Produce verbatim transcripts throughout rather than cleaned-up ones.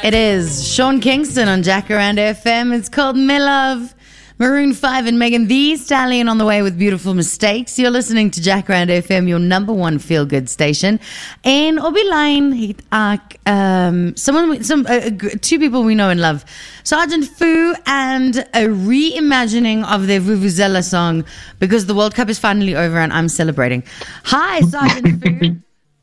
It is Sean Kingston on Jacaranda F M. It's called Me Love. Maroon five and Megan Thee Stallion on the way with Beautiful Mistakes. You're listening to Jacaranda F M, your number one feel-good station. And Obiline het ek um, someone, some uh, two people we know and love, Sergeant Fu, and a reimagining of their Vuvuzela song because the World Cup is finally over and I'm celebrating. Hi, Sergeant Fu.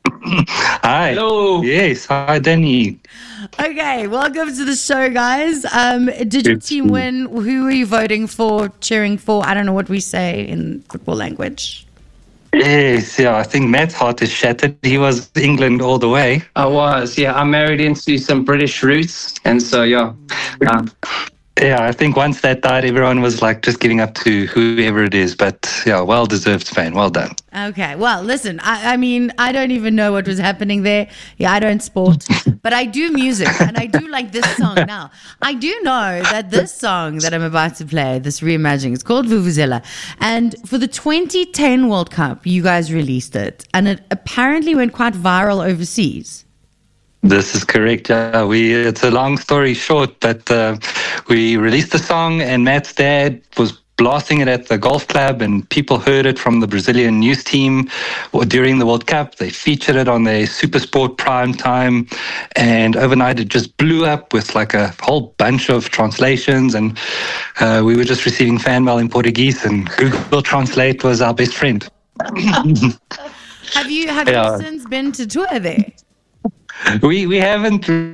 Hi. Hello. Yes. Hi, Danny. Okay, welcome to the show, guys. Um, did your It's team cool. win? Who were you voting for, cheering for? I don't know what we say in football language. Yes. Yeah. I think Matt's heart is shattered. He was England all the way. I was, yeah. I married into some British roots, and so yeah. Uh, Yeah. I think once that died, everyone was like just giving up to whoever it is. But yeah, well deserved, Spain. Well done. Okay, well, listen, I, I mean, I don't even know what was happening there. Yeah, I don't sport, but I do music, and I do like this song. Now, I do know that this song that I'm about to play, this reimagining, it's called Vuvuzela, and for the twenty ten World Cup, you guys released it, and it apparently went quite viral overseas. This is correct. Yeah, we. It's a long story short, but uh, we released the song, and Matt's dad was blasting it at the golf club, and people heard it from the Brazilian news team during the World Cup. They featured it on their Supersport prime time, and overnight it just blew up with like a whole bunch of translations, and uh, we were just receiving fan mail in Portuguese, and Google Translate was our best friend. Have you have Yeah. you since been to tour there? We we haven't really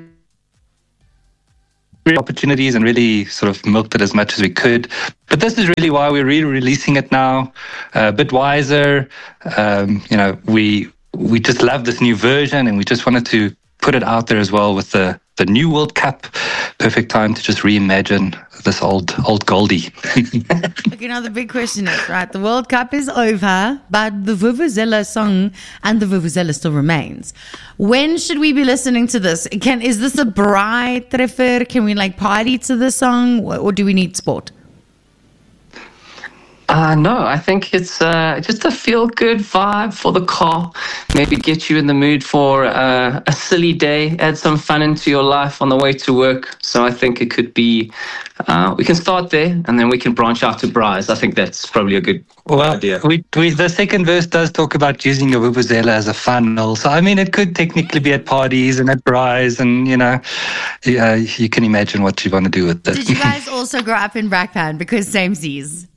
opportunities and really sort of milked it as much as we could. But this is really why we're re-releasing it now, uh, a bit wiser. Um, you know, we we just love this new version, and we just wanted to put it out there as well with the, the new World Cup. Perfect time to just reimagine this old old Goldie. Okay, now the big question is, right, the World Cup is over, but the Vuvuzela song and the Vuvuzela still remains. When should we be listening to this? Can Is this a braai treffer? Can we like party to the song, or or do we need sport? uh, no, I think it's uh, just a feel-good vibe for the car. Maybe get you in the mood for uh, a silly day, add some fun into your life on the way to work. So I think it could be, uh, we can start there, and then we can branch out to braais. I think that's probably a good Well, idea. we, we, the second verse does talk about using a vuvuzela as a funnel. So, I mean, it could technically be at parties and at braais, and, you know, yeah, you can imagine what you want to do with it. Did you guys also grow up in Brakpan? Because same seas.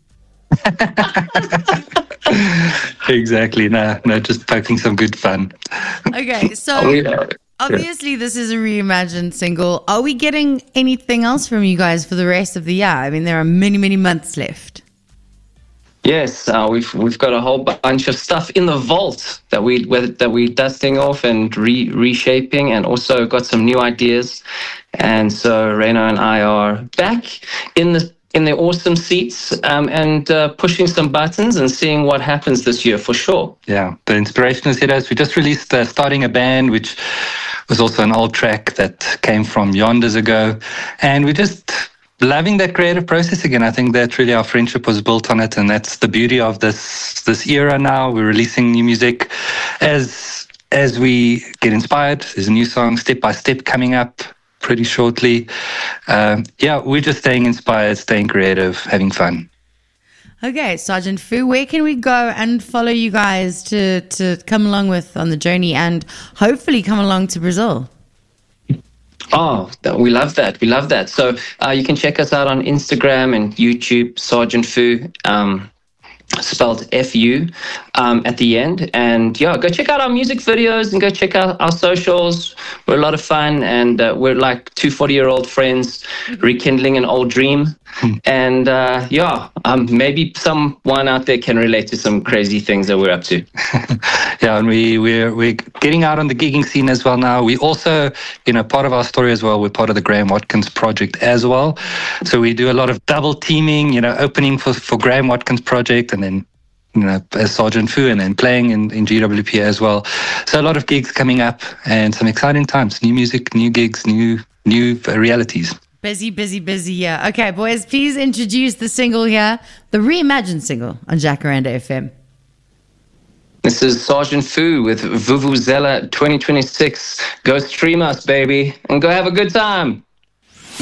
Exactly. No, no, just poking some good fun. Okay, so Oh, yeah. obviously this is a reimagined single. Are we getting anything else from you guys for the rest of the year? I mean, there are many, many months left. Yes, uh, we've we've got a whole bunch of stuff in the vault that we that we're dusting off and re, reshaping, and also got some new ideas. And so Reno and I are back in the in the awesome seats, um, and uh, pushing some buttons and seeing what happens this year for sure. Yeah, the inspiration has hit us. We just released uh, Starting a Band, which was also an old track that came from yonders ago. And we just loving that creative process again. I think that really our friendship was built on it, and that's the beauty of this this era now. We're releasing new music as as we get inspired. There's a new song, Step by Step, coming up pretty shortly. Um, yeah, we're just staying inspired, staying creative, having fun. Okay, Sergeant Fu, where can we go and follow you guys to, to come along with on the journey and hopefully come along to Brazil? Oh, that- we love that. We love that. So uh, you can check us out on Instagram and YouTube, Sergeant Fu, um, spelled F U um, at the end. And yeah, go check out our music videos and go check out our socials. We're a lot of fun, and uh, we're like two forty-year-old friends rekindling an old dream. And uh, yeah, um, maybe someone out there can relate to some crazy things that we're up to. Yeah, and we, we're, we're getting out on the gigging scene as well now. We also, you know, part of our story as well, we're part of the Graham Watkins project as well. So we do a lot of double teaming, you know, opening for, for Graham Watkins project, and then, you know, as Sergeant Fu, and then playing in, in G W P as well. So a lot of gigs coming up, and some exciting times, new music, new gigs, new, new realities. Busy, busy, busy, yeah. Okay, boys, please introduce the single here, the reimagined single on Jacaranda F M. This is Sergeant Fu with Vuvuzela twenty twenty-six. Go stream us, baby, and go have a good time.